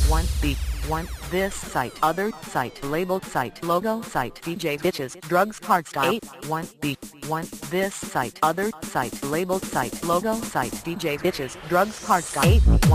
1B 1 This site other site labeled site logo site DJ Bitches Drugs Cards 8 1B 1 This site other site labeled site logo site DJ Bitches Drugs Cards 8 1